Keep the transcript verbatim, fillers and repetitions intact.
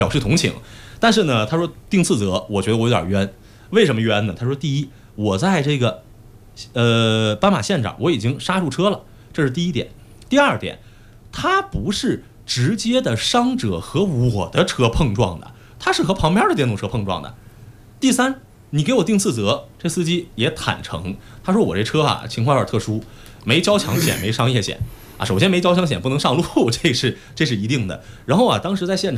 表示同情。但是呢，他说定次责，我觉得我有点冤。为什么冤呢？他说，第一，我在这个呃斑马线上我已经刹住车了，这是第一点。第二点，他不是直接的伤者和我的车碰撞的，他是和旁边的电动车碰撞的。第三，你给我定次责，这司机也坦诚，他说我这车啊情况有点特殊，没交强险，没商业险啊。首先没交强险不能上路，这是这是一定的。然后啊，当时在现场。